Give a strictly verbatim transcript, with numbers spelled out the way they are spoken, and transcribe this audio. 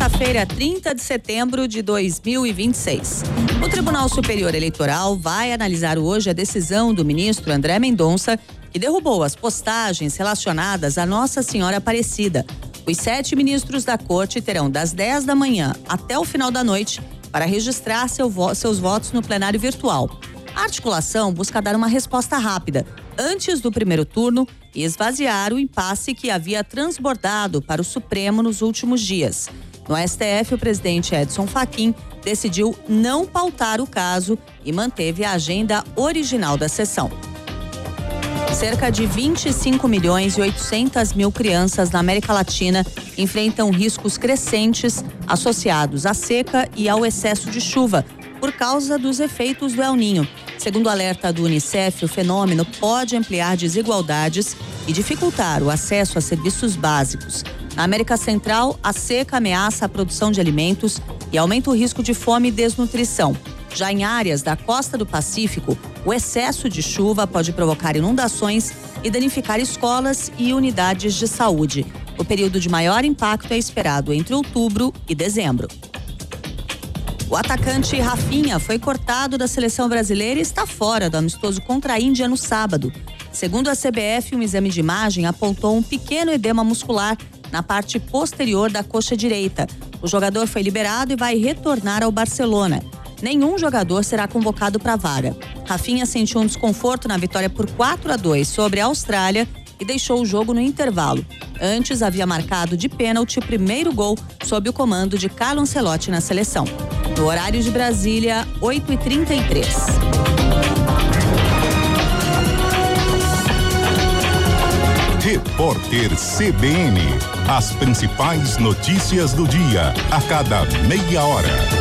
quarta-feira, trinta de setembro de dois mil e vinte e seis. O Tribunal Superior Eleitoral vai analisar hoje a decisão do ministro André Mendonça, que derrubou as postagens relacionadas a Nossa Senhora Aparecida. Os sete ministros da corte terão das dez da manhã até o final da noite para registrar seu vo- seus votos no plenário virtual. A articulação busca dar uma resposta rápida, antes do primeiro turno, e esvaziar o impasse que havia transbordado para o Supremo nos últimos dias. No S T F, o presidente Edson Fachin decidiu não pautar o caso e manteve a agenda original da sessão. Cerca de vinte e cinco milhões e oitocentas mil crianças na América Latina enfrentam riscos crescentes associados à seca e ao excesso de chuva, por causa dos efeitos do El Niño. Segundo o alerta do Unicef, o fenômeno pode ampliar desigualdades e dificultar o acesso a serviços básicos. Na América Central, a seca ameaça a produção de alimentos e aumenta o risco de fome e desnutrição. Já em áreas da costa do Pacífico, o excesso de chuva pode provocar inundações e danificar escolas e unidades de saúde. O período de maior impacto é esperado entre outubro e dezembro. O atacante Rafinha foi cortado da seleção brasileira e está fora do amistoso contra a Índia no sábado. Segundo a C B F, um exame de imagem apontou um pequeno edema muscular na parte posterior da coxa direita. O jogador foi liberado e vai retornar ao Barcelona. Nenhum jogador será convocado para a vaga. Rafinha sentiu um desconforto na vitória por quatro a dois sobre a Austrália e deixou o jogo no intervalo. Antes, havia marcado de pênalti o primeiro gol sob o comando de Carlo Ancelotti na seleção. No horário de Brasília, oito e trinta e três. Repórter C B N. As principais notícias do dia, a cada meia hora.